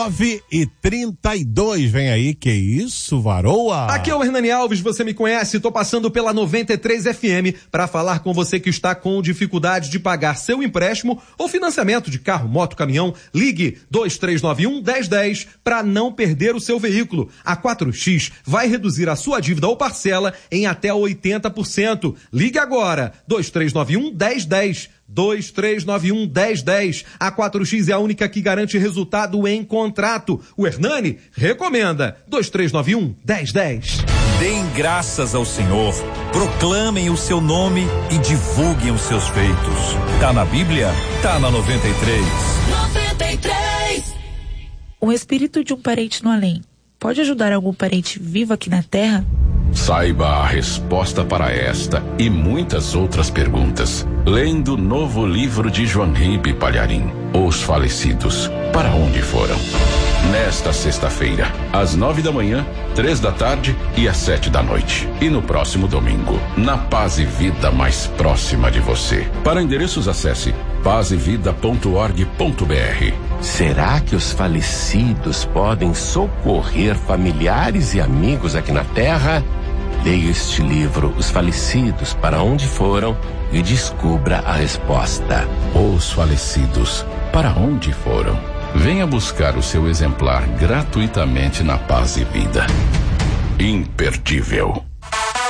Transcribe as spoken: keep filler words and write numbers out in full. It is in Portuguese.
nove e trinta e dois, vem aí, que isso, varoa? Aqui é o Hernani Alves, você me conhece, tô passando pela noventa e três F M para falar com você que está com dificuldade de pagar seu empréstimo ou financiamento de carro, moto, caminhão. Ligue dois três nove um, um zero um zero para não perder o seu veículo. A quatro X vai reduzir a sua dívida ou parcela em até oitenta por cento. Ligue agora, dois três nove um, um zero um zero. dois três nove um, um zero um zero. A quatro X é a única que garante resultado em contrato. O Hernani recomenda. dois três nove um, um zero um zero. Deem graças ao Senhor, proclamem o seu nome e divulguem os seus feitos. Tá na Bíblia? Tá na noventa e três. noventa e três. O espírito de um parente no além pode ajudar algum parente vivo aqui na Terra? Saiba a resposta para esta e muitas outras perguntas lendo o novo livro de João Ribe Palharim, Os Falecidos, para onde foram? Nesta sexta-feira, às nove da manhã, três da tarde e às sete da noite. E no próximo domingo, na Paz e Vida mais próxima de você. Para endereços, acesse paz e vida ponto org ponto b r. Será que os falecidos podem socorrer familiares e amigos aqui na Terra? Leia este livro, Os Falecidos, para onde foram, e descubra a resposta. Os Falecidos, para onde foram? Venha buscar o seu exemplar gratuitamente na Paz e Vida. Imperdível.